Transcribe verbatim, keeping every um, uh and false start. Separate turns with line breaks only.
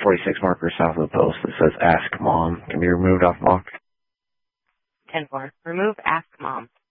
forty-six marker south of the post that says Ask Mom. Can be removed off lock.
ten four. Remove Ask Mom.